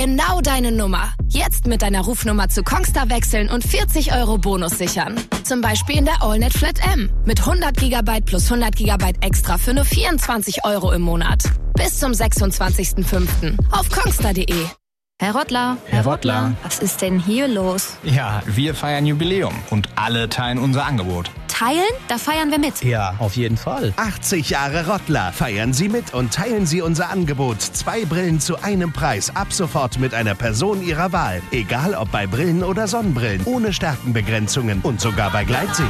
Genau deine Nummer. Jetzt mit deiner Rufnummer zu Kongstar wechseln und 40 € Bonus sichern. Zum Beispiel in der AllNet Flat M. Mit 100 GB plus 100 GB extra für nur 24 € im Monat. Bis zum 26.05. auf kongstar.de. Herr Rottler. Herr Rottler. Was ist denn hier los? Ja, wir feiern Jubiläum und alle teilen unser Angebot. Teilen? Da feiern wir mit. Ja, auf jeden Fall. 80 Jahre Rottler. Feiern Sie mit und teilen Sie unser Angebot. 2 Brillen zu einem Preis. Ab sofort mit einer Person Ihrer Wahl. Egal ob bei Brillen oder Sonnenbrillen. Ohne Stärkenbegrenzungen und sogar bei Gleitsicht.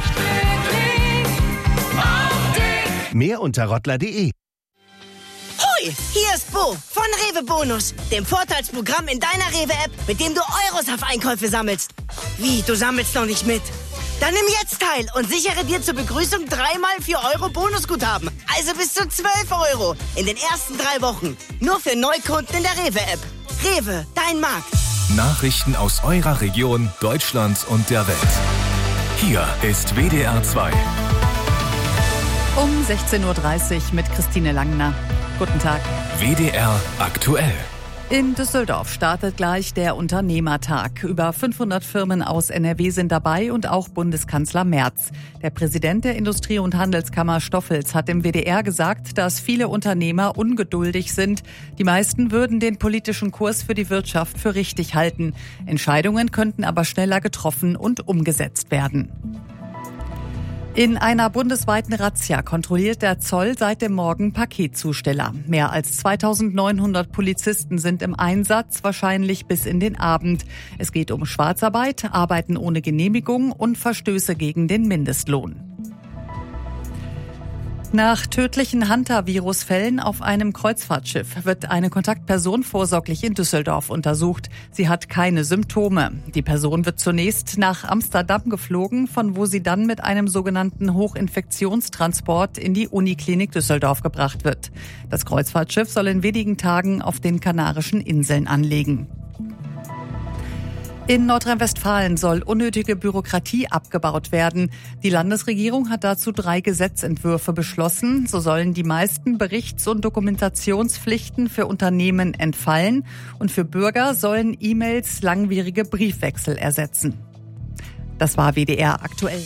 Mehr unter rottler.de. Hoi, hier ist Bo von Rewe Bonus, dem Vorteilsprogramm in deiner Rewe-App, mit dem du Euros auf Einkäufe sammelst. Wie, du sammelst noch nicht mit? Dann nimm jetzt teil und sichere dir zur Begrüßung 3x 4 € Bonusguthaben. Also bis zu 12 € in den ersten 3 Wochen. Nur für Neukunden in der Rewe-App. Rewe, dein Markt. Nachrichten aus eurer Region, Deutschlands und der Welt. Hier ist WDR 2. Um 16:30 Uhr mit Christine Langner. Guten Tag. WDR aktuell. In Düsseldorf startet gleich der Unternehmertag. Über 500 Firmen aus NRW sind dabei und auch Bundeskanzler Merz. Der Präsident der Industrie- und Handelskammer Stoffels hat im WDR gesagt, dass viele Unternehmer ungeduldig sind. Die meisten würden den politischen Kurs für die Wirtschaft für richtig halten. Entscheidungen könnten aber schneller getroffen und umgesetzt werden. In einer bundesweiten Razzia kontrolliert der Zoll seit dem Morgen Paketzusteller. Mehr als 2900 Polizisten sind im Einsatz, wahrscheinlich bis in den Abend. Es geht um Schwarzarbeit, Arbeiten ohne Genehmigung und Verstöße gegen den Mindestlohn. Nach tödlichen Hantavirus-Fällen auf einem Kreuzfahrtschiff wird eine Kontaktperson vorsorglich in Düsseldorf untersucht. Sie hat keine Symptome. Die Person wird zunächst nach Amsterdam geflogen, von wo sie dann mit einem sogenannten Hochinfektionstransport in die Uniklinik Düsseldorf gebracht wird. Das Kreuzfahrtschiff soll in wenigen Tagen auf den Kanarischen Inseln anlegen. In Nordrhein-Westfalen soll unnötige Bürokratie abgebaut werden. Die Landesregierung hat dazu 3 Gesetzentwürfe beschlossen. So sollen die meisten Berichts- und Dokumentationspflichten für Unternehmen entfallen und für Bürger sollen E-Mails langwierige Briefwechsel ersetzen. Das war WDR aktuell.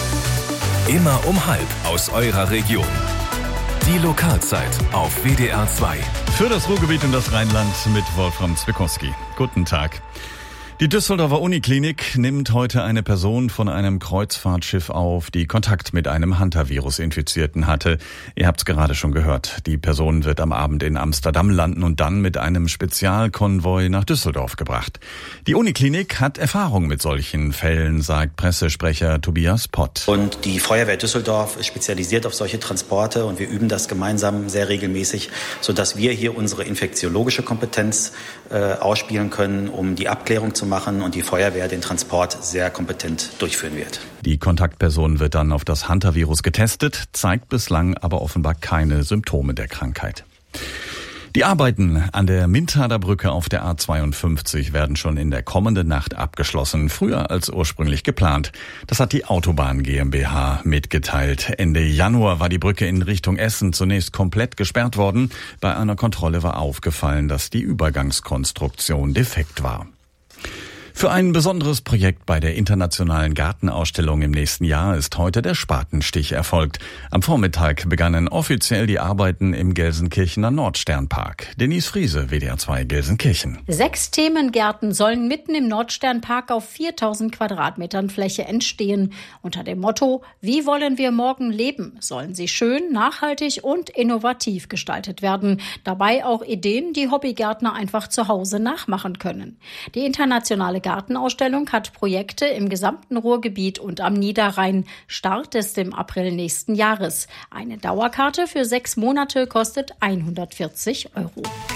Immer um 12:30 aus eurer Region. Die Lokalzeit auf WDR 2. Für das Ruhrgebiet und das Rheinland mit Wolfram Zwickowski. Guten Tag. Die Düsseldorfer Uniklinik nimmt heute eine Person von einem Kreuzfahrtschiff auf, die Kontakt mit einem Hantavirus-Infizierten hatte. Ihr habt's gerade schon gehört. Die Person wird am Abend in Amsterdam landen und dann mit einem Spezialkonvoi nach Düsseldorf gebracht. Die Uniklinik hat Erfahrung mit solchen Fällen, sagt Pressesprecher Tobias Pott. Und die Feuerwehr Düsseldorf ist spezialisiert auf solche Transporte und wir üben das gemeinsam sehr regelmäßig, sodass wir hier unsere infektiologische Kompetenz ausspielen können, um die Abklärung zu machen und die Feuerwehr den Transport sehr kompetent durchführen wird. Die Kontaktperson wird dann auf das Hantavirus getestet, zeigt bislang aber offenbar keine Symptome der Krankheit. Die Arbeiten an der Mintader Brücke auf der A52 werden schon in der kommenden Nacht abgeschlossen, früher als ursprünglich geplant. Das hat die Autobahn GmbH mitgeteilt. Ende Januar war die Brücke in Richtung Essen zunächst komplett gesperrt worden. Bei einer Kontrolle war aufgefallen, dass die Übergangskonstruktion defekt war. Für ein besonderes Projekt bei der internationalen Gartenausstellung im nächsten Jahr ist heute der Spatenstich erfolgt. Am Vormittag begannen offiziell die Arbeiten im Gelsenkirchener Nordsternpark. Denise Friese, WDR 2 Gelsenkirchen. 6 Themengärten sollen mitten im Nordsternpark auf 4000 Quadratmetern Fläche entstehen. Unter dem Motto, wie wollen wir morgen leben, sollen sie schön, nachhaltig und innovativ gestaltet werden. Dabei auch Ideen, die Hobbygärtner einfach zu Hause nachmachen können. Die internationale Gartenausstellung hat Projekte im gesamten Ruhrgebiet und am Niederrhein. Start ist im April nächsten Jahres. Eine Dauerkarte für 6 Monate kostet 140 €.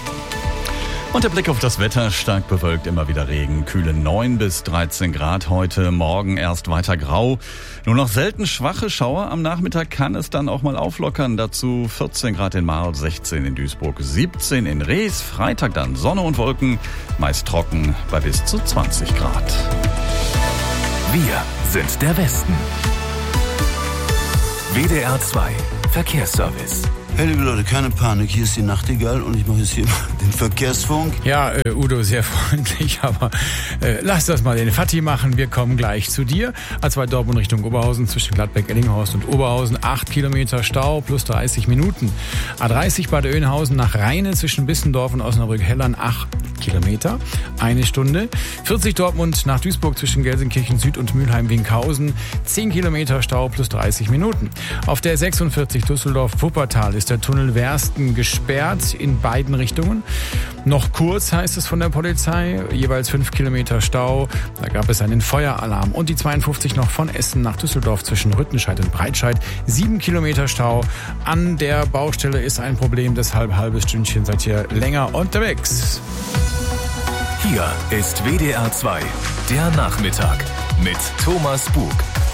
Und der Blick auf das Wetter, stark bewölkt, immer wieder Regen, kühle 9 bis 13 Grad heute, morgen erst weiter grau. Nur noch selten schwache Schauer, am Nachmittag kann es dann auch mal auflockern. Dazu 14 Grad in Marl, 16 in Duisburg, 17 in Rees. Freitag dann Sonne und Wolken, meist trocken bei bis zu 20 Grad. Wir sind der Westen. WDR 2 Verkehrsservice. Hey, liebe Leute, keine Panik. Hier ist die Nachtigall und ich mache jetzt hier den Verkehrsfunk. Ja, Udo, sehr freundlich, aber lass das mal den Fatih machen. Wir kommen gleich zu dir. A2 Dortmund Richtung Oberhausen zwischen Gladbeck, Ellinghorst und Oberhausen. 8 Kilometer Stau plus 30 Minuten. A30 Bad Oeynhausen nach Rheine zwischen Bissendorf und Osnabrück-Hellern. 8 Kilometer, 1 Stunde. 40 Dortmund nach Duisburg zwischen Gelsenkirchen Süd und Mülheim-Winkhausen. 10 Kilometer Stau plus 30 Minuten. Auf der 46 Düsseldorf-Wuppertal ist der Tunnel Wersten gesperrt in beiden Richtungen. Noch kurz heißt es von der Polizei, jeweils 5 Kilometer Stau. Da gab es einen Feueralarm. Und die 52 noch von Essen nach Düsseldorf zwischen Rüttenscheid und Breitscheid. 7 Kilometer Stau. An der Baustelle ist ein Problem, deshalb halbes Stündchen seid ihr länger unterwegs. Hier ist WDR 2, der Nachmittag mit Thomas Bug.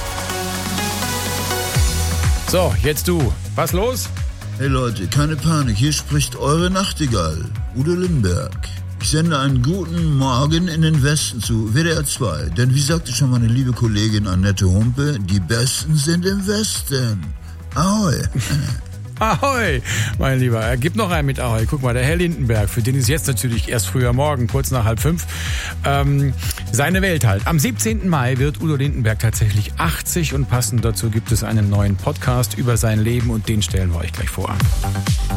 So, jetzt du. Was los? Hey Leute, keine Panik. Hier spricht eure Nachtigall, Udo Lindenberg. Ich sende einen guten Morgen in den Westen zu WDR 2. Denn wie sagte schon meine liebe Kollegin Annette Humpe, die Besten sind im Westen. Ahoi. Ahoi, mein Lieber. Gib noch einen mit Ahoi. Guck mal, der Herr Lindenberg, für den ist jetzt natürlich erst früher Morgen, kurz nach 4:30. Seine Welt halt. Am 17. Mai wird Udo Lindenberg tatsächlich 80 und passend dazu gibt es einen neuen Podcast über sein Leben und den stellen wir euch gleich vor.